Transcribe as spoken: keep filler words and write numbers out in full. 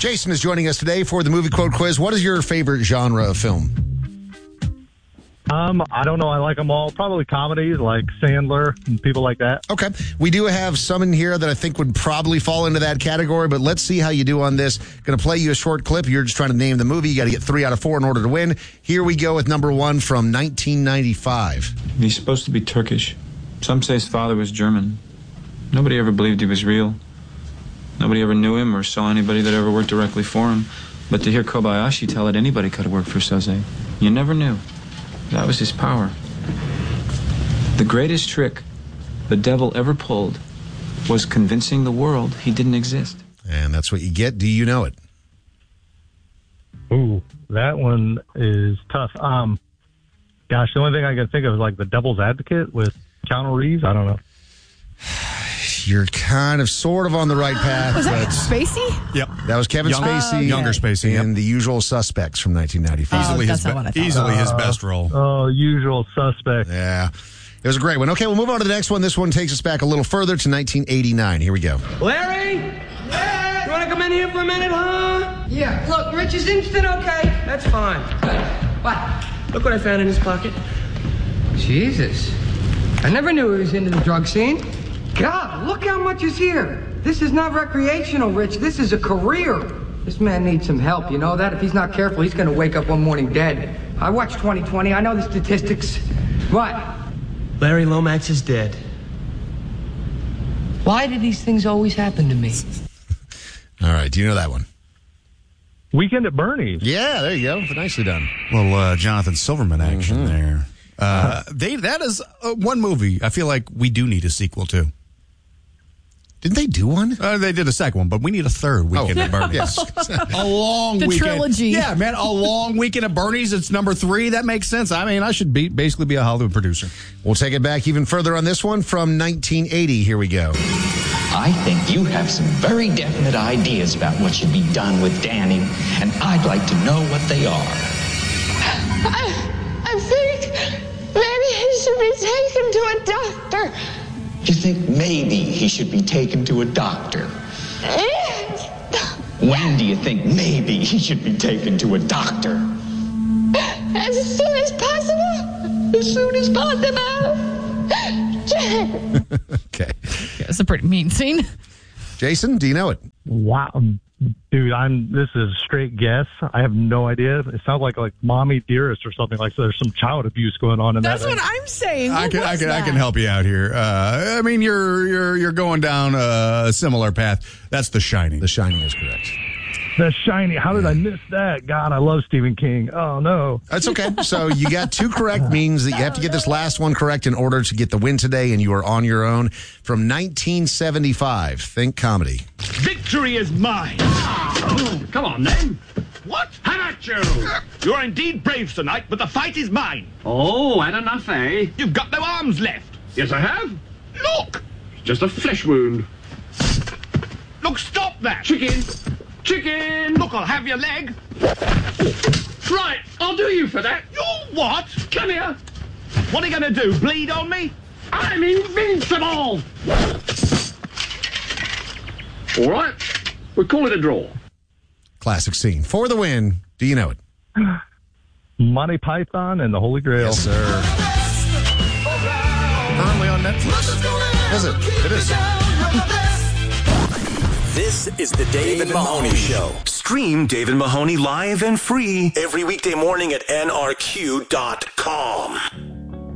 Jason is joining us today for the movie quote quiz. What is your favorite genre of film? Um, I don't know. I like them all. Probably comedies like Sandler and people like that. Okay. We do have some in here that I think would probably fall into that category, but let's see how you do on this. Going to play you a short clip. You're just trying to name the movie. You got to get three out of four in order to win. Here we go with number one from nineteen ninety-five. He's supposed to be Turkish. Some say his father was German. Nobody ever believed he was real. Nobody ever knew him or saw anybody that ever worked directly for him. But to hear Kobayashi tell it anybody could have worked for Soze, you never knew. That was his power. The greatest trick the devil ever pulled was convincing the world he didn't exist. And that's what you get. Do you know it? Ooh, that one is tough. Um, gosh, the only thing I can think of is like The Devil's Advocate with Keanu Reeves. I don't know. You're kind of sort of on the right path. Was that but Spacey? Yep. that was Kevin Young- Spacey. uh, Younger Spacey, And yep. The Usual Suspects from nineteen ninety-five. Easily, Oh, his, that's not what I be- thought. easily his best role. Oh, Usual Suspect. Yeah. It was a great one. Okay, we'll move on to the next one. This one takes us back a little further to nineteen eighty-nine. Here we go. Larry? Yeah? You want to come in here for a minute, huh? Yeah, look, Rich is instant okay. That's fine. What? Look what I found in his pocket. Jesus. I never knew he was into the drug scene. God, look how much is here. This is not recreational, Rich. This is a career. This man needs some help, you know that? If he's not careful, he's going to wake up one morning dead. I watched twenty twenty. I know the statistics. What? Larry Lomax is dead. Why do these things always happen to me? All right. Do you know that one? Weekend at Bernie's. Yeah, there you go. Nicely done. Little uh, Jonathan Silverman action there. Uh, they That is uh, one movie I feel like we do need a sequel to. Didn't they do one? Uh, they did a second one, but we need a third Weekend Oh, at Bernie's. yes. A long The weekend. trilogy. Yeah, man, a long Weekend at Bernie's. It's number three. That makes sense. I mean, I should be basically be a Hollywood producer. We'll take it back even further on this one from nineteen eighty. Here we go. I think you have some very definite ideas about what should be done with Danny, and I'd like to know what they are. I, I think maybe he should be taken to a doctor. You think maybe he should be taken to a doctor? Yes. When do you think maybe he should be taken to a doctor? As soon as possible. As soon as possible. Okay. It's a pretty mean scene. Jason, do you know it? Wow. Dude, I'm. This is a straight guess. I have no idea. It sounds like like Mommy Dearest or something like so. There's some child abuse going on in That's that. what I'm saying. I What can, I was can, I that? can help you out here. Uh, I mean, you're, you're, you're going down a similar path. That's The Shining. The Shining is correct. The Shining. How did I miss that? God, I love Stephen King. Oh, no. That's okay. So you got two correct, means that you have to get this last one correct in order to get the win today, and you are on your own. From nineteen seventy-five, think comedy. Victory is mine. Come on, then. What? How about you? You are indeed brave tonight, but the fight is mine. Oh, had enough, eh? You've got no arms left. Yes, I have. Look! Just a flesh wound. Look, stop that! Chicken! Chicken! Look, I'll have your leg. Right, I'll do you for that. You what? Come here. What are you going to do, bleed on me? I'm invincible! All right, we'll call it a draw. Classic scene. For the win, do you know it? Monty Python and the Holy Grail. Yes, sir. Currently on Netflix. Is it? It is. This is the Dave and Mahoney Show. Stream Dave and Mahoney live and free every weekday morning at N R Q dot com.